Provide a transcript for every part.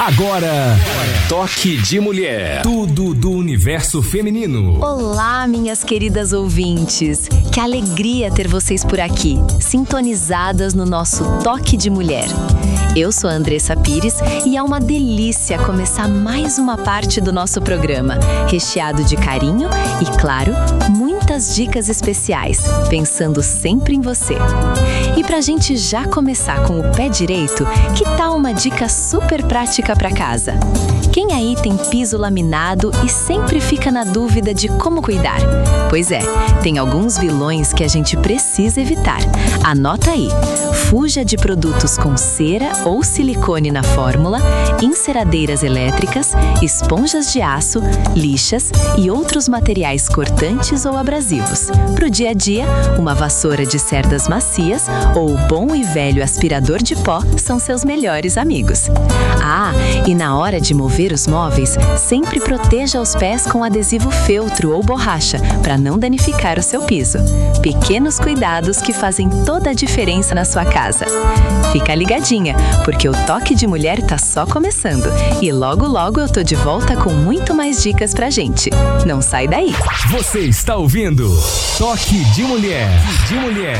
Agora, Toque de Mulher. Tudo do universo feminino. Olá, minhas queridas ouvintes. Que alegria ter vocês por aqui, sintonizadas no nosso Toque de Mulher. Eu sou a Andressa Pires e é uma delícia começar mais uma parte do nosso programa, recheado de carinho e, claro, muitas dicas especiais, pensando sempre em você. E pra gente já começar com o pé direito, que tal uma dica super prática para casa? Quem aí tem piso laminado e sempre fica na dúvida de como cuidar? Pois é, tem alguns vilões que a gente precisa evitar. Anota aí. Fuja de produtos com cera ou silicone na fórmula, enceradeiras elétricas, esponjas de aço, lixas e outros materiais cortantes ou abrasivos. Pro dia a dia, uma vassoura de cerdas macias ou o bom e velho aspirador de pó são seus melhores amigos. Ah, e na hora de mover os móveis, sempre proteja os pés com adesivo feltro ou borracha para não danificar o seu piso. Pequenos cuidados que fazem toda a diferença na sua casa. Fica ligadinha, porque o Toque de Mulher tá só começando e logo logo eu tô de volta com muito mais dicas pra gente. Não sai daí. Você está ouvindo Toque de Mulher. De Mulher.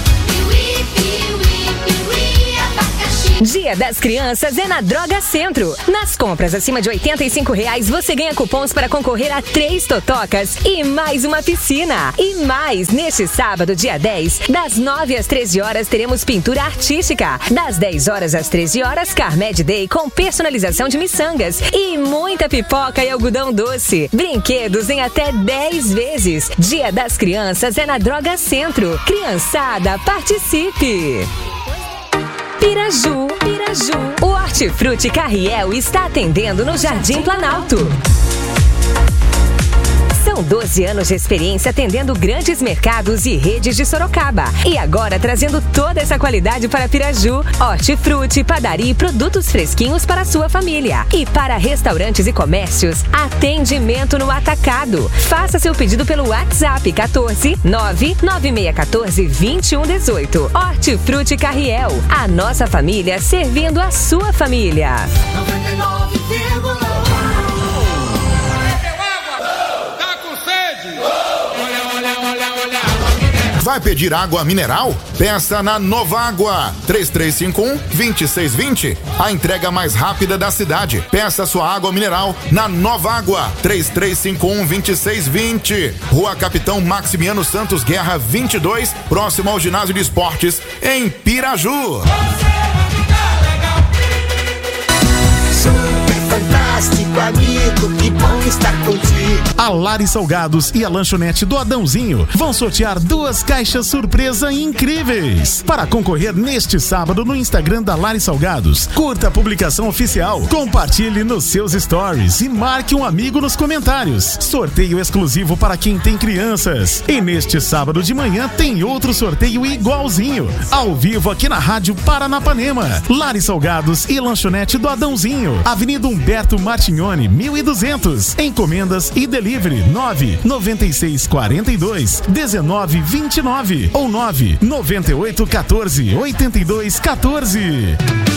Dia das Crianças é na Droga Centro. Nas compras acima de R$85 você ganha cupons para concorrer a 3 totocas e mais uma piscina. E mais, neste sábado, dia 10, das 9 às 13 horas teremos pintura artística. Das 10 horas às 13 horas, Carmed Day com personalização de miçangas e muita pipoca e algodão doce. Brinquedos em até 10 vezes. Dia das Crianças é na Droga Centro. Criançada, participe! Piraju. O Hortifruti Carriel está atendendo no Jardim Planalto. São 12 anos de experiência atendendo grandes mercados e redes de Sorocaba. E agora trazendo toda essa qualidade para Piraju. Hortifruti, padaria e produtos fresquinhos para a sua família. E para restaurantes e comércios, atendimento no atacado. Faça seu pedido pelo WhatsApp 14 99614 2118. Hortifruti Carriel. A nossa família servindo a sua família. 99,1. Vai pedir água mineral? Peça na Nova Água, 3351-2620. A entrega mais rápida da cidade. Peça sua água mineral na Nova Água, 3351-2620. Rua Capitão Maximiano Santos Guerra 22, próximo ao Ginásio de Esportes, em Piraju. Fantástico, amigo, que bom estar contigo. A Lari Salgados e a lanchonete do Adãozinho vão sortear 2 caixas surpresa incríveis. Para concorrer neste sábado no Instagram da Lari Salgados, curta a publicação oficial, compartilhe nos seus stories e marque um amigo nos comentários. Sorteio exclusivo para quem tem crianças. E neste sábado de manhã tem outro sorteio igualzinho, ao vivo aqui na Rádio Paranapanema. Lari Salgados e lanchonete do Adãozinho, Avenida Humberto Martignoni, 1200. Encomendas e delivery 99642-1929 ou 99814-8214.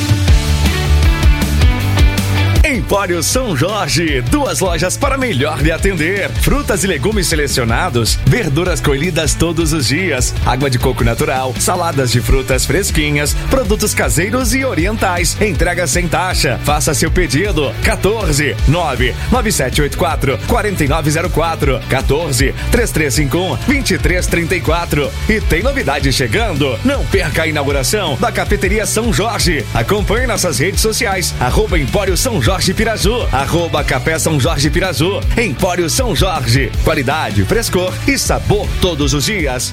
Empório São Jorge, 2 lojas para melhor lhe atender. Frutas e legumes selecionados, verduras colhidas todos os dias, água de coco natural, saladas de frutas fresquinhas, produtos caseiros e orientais. Entrega sem taxa. Faça seu pedido. 14 99784 4904 14 3351 2334. E tem novidade chegando. Não perca a inauguração da Cafeteria São Jorge. Acompanhe nossas redes sociais. @Empório São Jorge Piraju, @Café São Jorge Piraju. Empório São Jorge, qualidade, frescor e sabor todos os dias.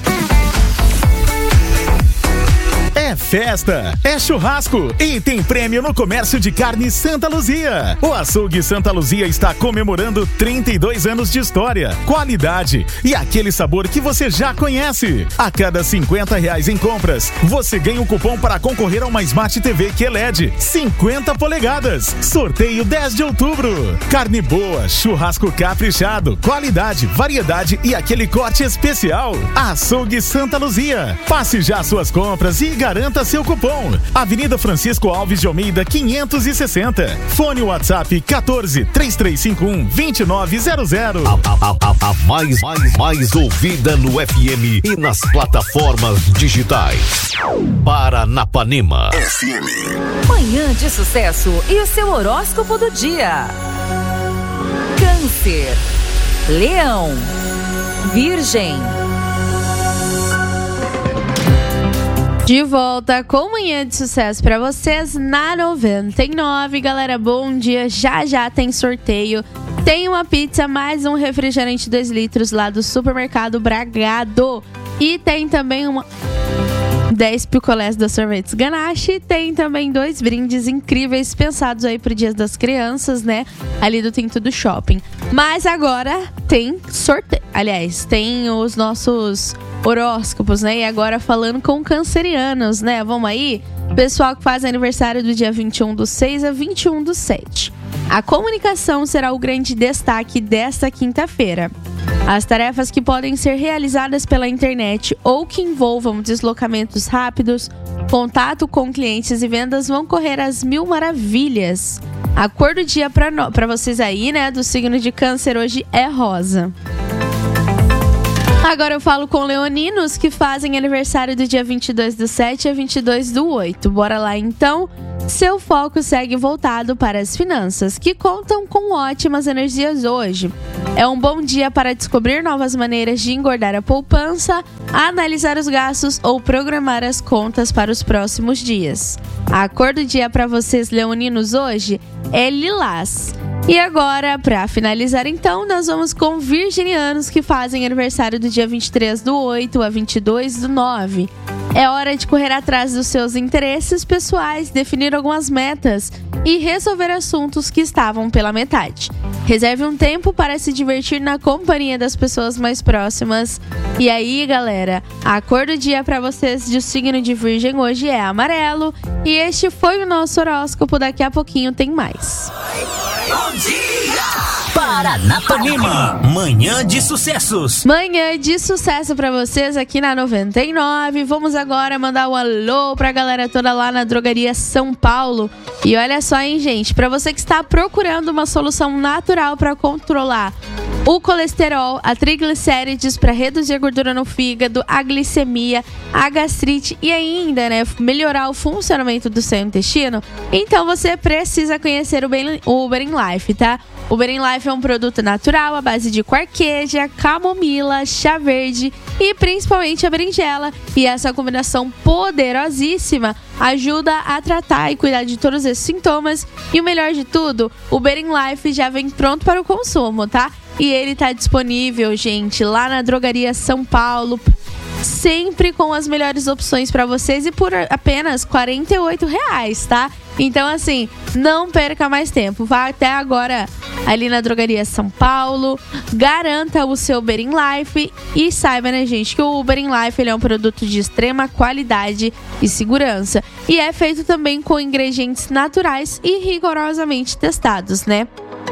É festa, é churrasco e tem prêmio no comércio de carne Santa Luzia. O Açougue Santa Luzia está comemorando 32 anos de história, qualidade e aquele sabor que você já conhece. A cada R$50 em compras, você ganha um cupom para concorrer a uma Smart TV QLED 50 polegadas. Sorteio 10 de outubro. Carne boa, churrasco caprichado, qualidade, variedade e aquele corte especial. Açougue Santa Luzia. Faça já suas compras e garanta seu cupom. Avenida Francisco Alves de Almeida, 560. Fone WhatsApp 14 3351 2900. A mais ouvida no FM e nas plataformas digitais. Paranapanema FM. Manhã de sucesso e o seu horóscopo do dia. Câncer, Leão, Virgem. De volta com Manhã de Sucesso pra vocês na 99. Galera, bom dia. Já tem sorteio. Tem uma pizza, mais um refrigerante 2 litros lá do Supermercado Bragado. E tem também 10 picolés da Sorvetes Ganache. Tem também 2 brindes incríveis pensados aí pro Dia das Crianças, né? Ali do Tem Tudo Shopping. Mas agora tem sorteio. Aliás, tem os nossos horóscopos, né? E agora falando com cancerianos, né? Vamos aí? Pessoal que faz aniversário do dia 21/6 a 21/7. A comunicação será o grande destaque desta quinta-feira. As tarefas que podem ser realizadas pela internet ou que envolvam deslocamentos rápidos, contato com clientes e vendas vão correr às mil maravilhas. A cor do dia para vocês aí, né, do signo de Câncer hoje é rosa. Agora eu falo com leoninos que fazem aniversário do dia 22/7 a 22/8. Bora lá então? Seu foco segue voltado para as finanças, que contam com ótimas energias hoje. É um bom dia para descobrir novas maneiras de engordar a poupança, analisar os gastos ou programar as contas para os próximos dias. A cor do dia para vocês leoninos hoje é lilás. E agora, para finalizar então, nós vamos com virginianos que fazem aniversário do dia 23/8 a 22/9. É hora de correr atrás dos seus interesses pessoais, definir algumas metas e resolver assuntos que estavam pela metade. Reserve um tempo para se divertir na companhia das pessoas mais próximas. E aí, galera, a cor do dia para vocês de signo de Virgem hoje é amarelo. E este foi o nosso horóscopo. Daqui a pouquinho tem mais. Bom dia! Paranapanema, manhã de sucessos. Manhã de sucesso pra vocês aqui na 99. Vamos agora mandar um alô pra galera toda lá na Drogaria São Paulo. E olha só, hein, gente, pra você que está procurando uma solução natural pra controlar o colesterol, a triglicérides, para reduzir a gordura no fígado, a glicemia, a gastrite e ainda, né, melhorar o funcionamento do seu intestino, então você precisa conhecer o Uberin Life, tá? O Uberin Life é um produto natural à base de quarqueja, camomila, chá verde e principalmente a berinjela. E essa combinação poderosíssima ajuda a tratar e cuidar de todos esses sintomas. E o melhor de tudo, o Uberin Life já vem pronto para o consumo, tá? E ele tá disponível, gente, lá na Drogaria São Paulo, sempre com as melhores opções para vocês e por apenas R$ 48,00, tá? Então, assim, não perca mais tempo. Vá até agora ali na Drogaria São Paulo, garanta o seu Uberin Life e saiba, né, gente, que o Uberin Life ele é um produto de extrema qualidade e segurança. E é feito também com ingredientes naturais e rigorosamente testados, né?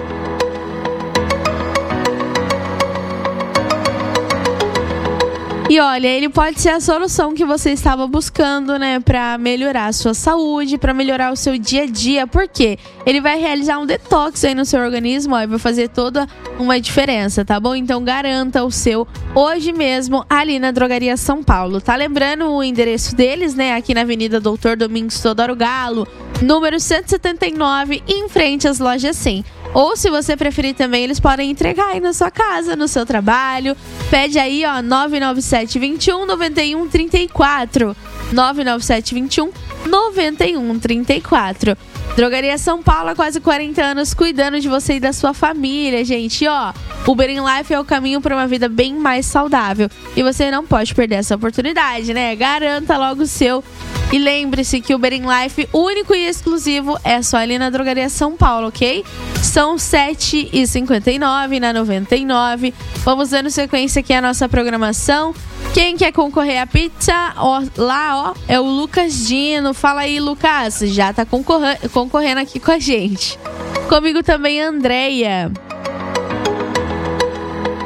E olha, ele pode ser a solução que você estava buscando, né, para melhorar a sua saúde, para melhorar o seu dia a dia. Por quê? Ele vai realizar um detox aí no seu organismo, ó, e vai fazer toda uma diferença, tá bom? Então garanta o seu hoje mesmo ali na Drogaria São Paulo. Tá lembrando o endereço deles, né, aqui na Avenida Doutor Domingos Teodoro Galo, número 179, em frente às lojas 100. Ou se você preferir também, eles podem entregar aí na sua casa, no seu trabalho. Pede aí, ó, 997 21 91 34. 997 21 91 34. Drogaria São Paulo há quase 40 anos cuidando de você e da sua família, gente. E, ó, Uberin Life é o caminho para uma vida bem mais saudável. E você não pode perder essa oportunidade, né? Garanta logo o seu. E lembre-se que o Uberin Life, único e exclusivo, é só ali na Drogaria São Paulo, ok? São 7h59 na 99. Vamos dando sequência aqui à nossa programação. Quem quer concorrer à pizza, ó, lá, ó, é o Lucas Dino. Fala aí, Lucas. Já tá concorrendo aqui com a gente. Comigo também a Andréia.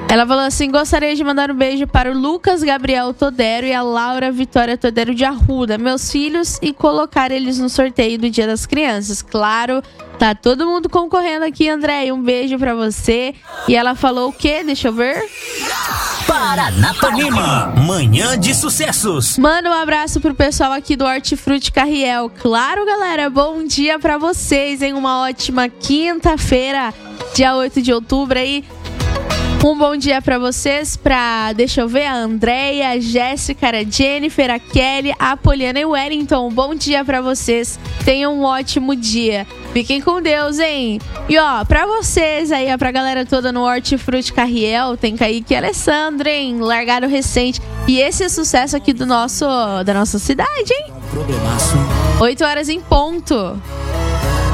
Ela falou assim: gostaria de mandar um beijo para o Lucas Gabriel Todero e a Laura Vitória Todero de Arruda, meus filhos, e colocar eles no sorteio do Dia das Crianças. Claro, tá todo mundo concorrendo aqui, André. Um beijo pra você. E ela falou o quê? Deixa eu ver. Paranapanema, manhã de sucessos. Manda um abraço pro pessoal aqui do Hortifruti Carriel. Claro, galera, bom dia pra vocês, hein? Uma ótima quinta-feira, dia 8 de outubro aí. Um bom dia pra vocês, deixa eu ver, a Andréia, a Jéssica, a Jennifer, a Kelly, a Poliana e o Wellington. Bom dia pra vocês, tenham um ótimo dia. Fiquem com Deus, hein? E ó, pra vocês aí, ó, pra galera toda no Hortifruti Carriel, tem Kaique e Alessandro, hein? Largaram recente. E esse é sucesso aqui da nossa cidade, hein? 8 horas em ponto.